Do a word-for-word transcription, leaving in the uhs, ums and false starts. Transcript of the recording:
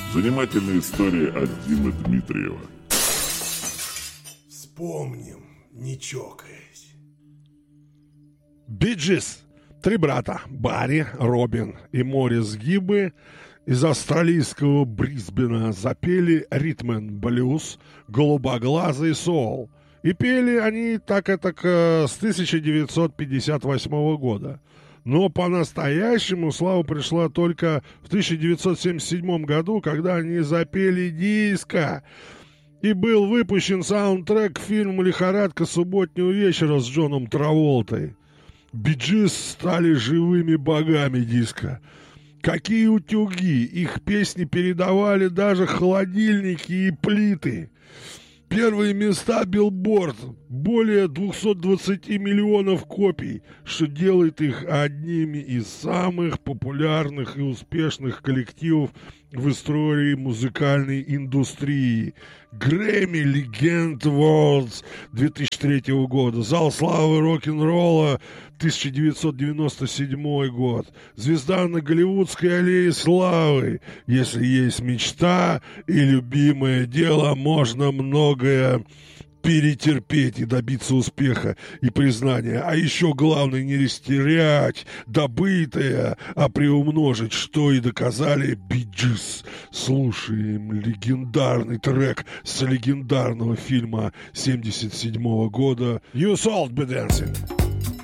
Занимательные истории от Димы Дмитриева. Вспомним, не чокаясь. Bee Gees. Три брата, Барри, Робин и Морис Гиббы, из австралийского Брисбена запели ритм-н-блюз, голубоглазый соул. И пели они так-этак с тысяча девятьсот пятьдесят восьмого года. Но по-настоящему слава пришла только в тысяча девятьсот семьдесят седьмом году, когда они запели диско. И был выпущен саундтрек к фильму «Лихорадка субботнего вечера» с Джоном Траволтой. Bee Gees стали живыми богами диско. Какие утюги! Их песни передавали даже холодильники и плиты. Первые места Billboard более двухсот двадцати миллионов копий, что делает их одними из самых популярных и успешных коллективов в истории музыкальной индустрии. Grammy Legend Awards две тысячи третьего года, Зал славы рок-н-ролла тысяча девятьсот девяносто седьмой год, звезда на Голливудской аллее славы. Если есть мечта и любимое дело, можно многое перетерпеть и добиться успеха и признания. А еще главное не растерять добытое, а приумножить, что и доказали Bee Gees. Слушаем легендарный трек с легендарного фильма семьдесят седьмого года «You Should Be Dancing».